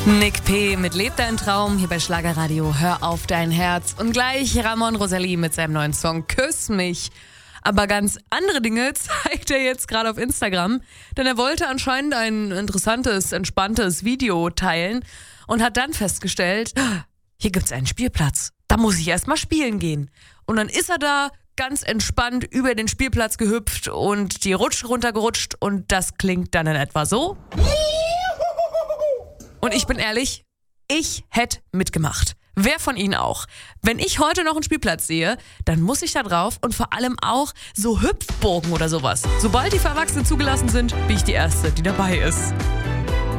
Nick P. mit Lebt dein Traum hier bei Schlagerradio. Hör auf dein Herz. Und gleich Ramon Rosalie mit seinem neuen Song Küss mich. Aber ganz andere Dinge zeigt er jetzt gerade auf Instagram. Denn er wollte anscheinend ein interessantes, entspanntes Video teilen und hat dann festgestellt, hier gibt's einen Spielplatz. Da muss ich erst mal spielen gehen. Und dann ist er da ganz entspannt über den Spielplatz gehüpft und die Rutsche runtergerutscht. Und das klingt dann in etwa so. Und ich bin ehrlich, ich hätte mitgemacht. Wer von Ihnen auch? Wenn ich heute noch einen Spielplatz sehe, dann muss ich da drauf und vor allem auch so Hüpfburgen oder sowas. Sobald die für Erwachsene zugelassen sind, bin ich die Erste, die dabei ist.